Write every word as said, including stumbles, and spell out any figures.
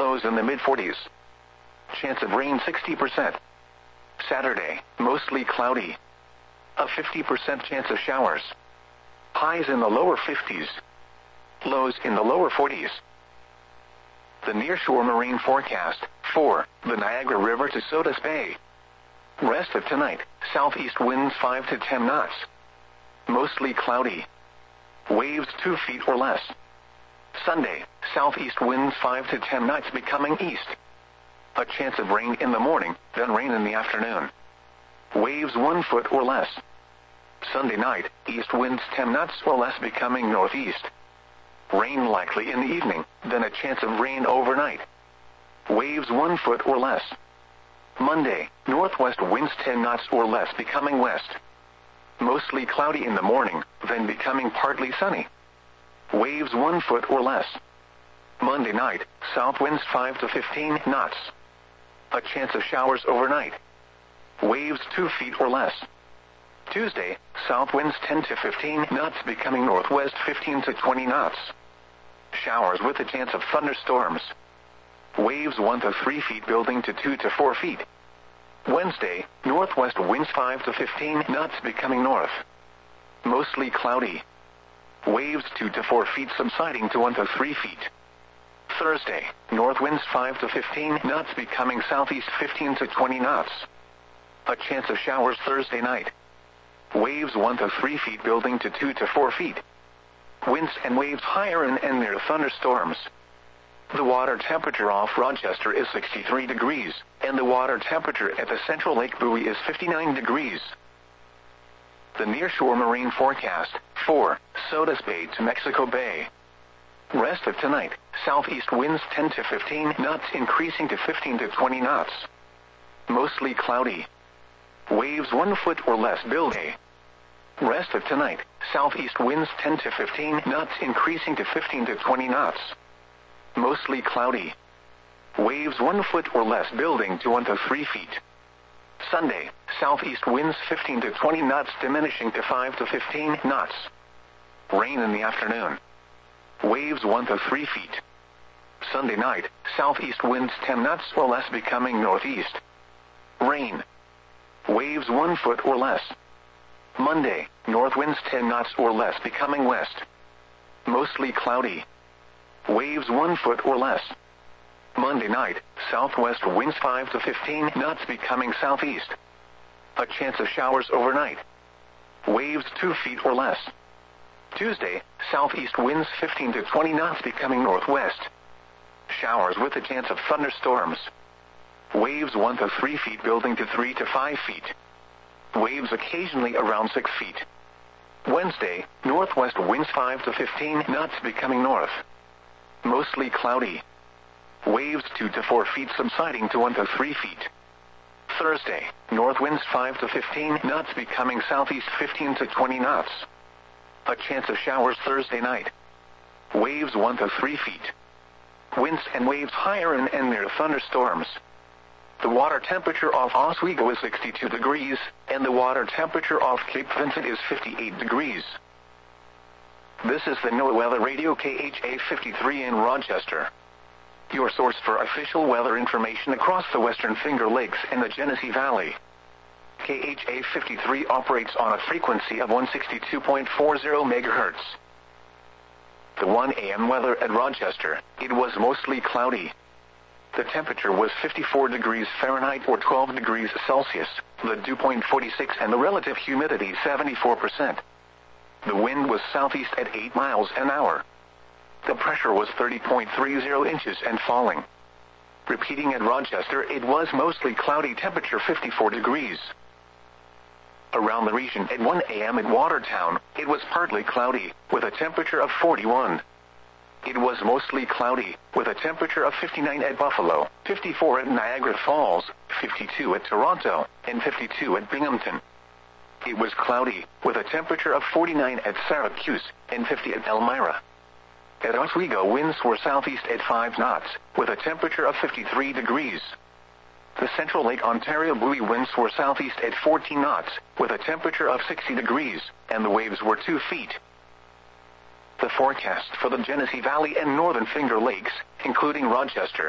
lows in the mid forties. Chance of rain sixty percent. Saturday, mostly cloudy. A fifty percent chance of showers. Highs in the lower fifties. Lows in the lower forties. The nearshore marine forecast, for the Niagara River to Sodus Bay. Rest of tonight, southeast winds five to ten knots. Mostly cloudy. Waves two feet or less. Sunday, southeast winds five to ten knots becoming east. A chance of rain in the morning, then rain in the afternoon. Waves one foot or less. Sunday night, east winds ten knots or less becoming northeast. Rain likely in the evening, then a chance of rain overnight. Waves one foot or less. Monday, northwest winds ten knots or less becoming west. Mostly cloudy in the morning, then becoming partly sunny. Waves one foot or less. Monday night, south winds five to fifteen knots. A chance of showers overnight. Waves two feet or less. Tuesday, south winds ten to fifteen knots becoming northwest fifteen to twenty knots. Showers with a chance of thunderstorms. Waves one to three feet building to two to four feet. Wednesday, northwest winds five to fifteen knots becoming north. Mostly cloudy. Waves two to four feet subsiding to one to three feet. Thursday, north winds five to fifteen knots becoming southeast fifteen to twenty knots. A chance of showers Thursday night. Waves one to three feet building to two to four feet. Winds and waves higher and, and near thunderstorms. The water temperature off Rochester is sixty-three degrees, and the water temperature at the Central Lake buoy is fifty-nine degrees. The nearshore marine forecast, for Sodus Bay to Mexico Bay. Rest of tonight, southeast winds ten to fifteen knots increasing to fifteen to twenty knots. Mostly cloudy. Waves one foot or less building. Rest of tonight, southeast winds ten to fifteen knots increasing to fifteen to twenty knots. Mostly cloudy. Waves one foot or less building to one to three feet. Sunday, southeast winds fifteen to twenty knots diminishing to five to fifteen knots. Rain in the afternoon. Waves one to three feet. Sunday night, southeast winds ten knots or less becoming northeast. Rain. Waves one foot or less. Monday, north winds ten knots or less becoming west. Mostly cloudy. Waves one foot or less. Monday night, southwest winds five to fifteen knots becoming southeast. A chance of showers overnight. Waves two feet or less. Tuesday, southeast winds fifteen to twenty knots becoming northwest. Showers with a chance of thunderstorms. Waves one to three feet building to three to five feet. Waves occasionally around six feet. Wednesday, northwest winds five to fifteen knots becoming north. Mostly cloudy. Waves two to four feet subsiding to one to three feet. Thursday, north winds five to fifteen knots becoming southeast fifteen to twenty knots. A chance of showers Thursday night. Waves one to three feet. Winds and waves higher and, and near thunderstorms. The water temperature off Oswego is sixty-two degrees, and the water temperature off Cape Vincent is fifty-eight degrees. This is the NOAA Weather Radio K H A fifty-three in Rochester. Your source for official weather information across the Western Finger Lakes and the Genesee Valley. K H A fifty-three operates on a frequency of one sixty-two point four zero megahertz. The one A M weather at Rochester, it was mostly cloudy. The temperature was fifty-four degrees Fahrenheit or twelve degrees Celsius, the dew point forty-six and the relative humidity seventy-four percent. The wind was southeast at eight miles an hour. The pressure was thirty point three zero inches and falling. Repeating at Rochester, it was mostly cloudy, temperature fifty-four degrees. Around the region at one A M at Watertown, it was partly cloudy, with a temperature of forty-one. It was mostly cloudy, with a temperature of fifty-nine at Buffalo, fifty-four at Niagara Falls, fifty-two at Toronto, and fifty-two at Binghamton. It was cloudy, with a temperature of forty-nine at Syracuse, and fifty at Elmira. At Oswego, winds were southeast at five knots, with a temperature of fifty-three degrees. The Central Lake Ontario buoy winds were southeast at fourteen knots, with a temperature of sixty degrees, and the waves were two feet. The forecast for the Genesee Valley and Northern Finger Lakes, including Rochester,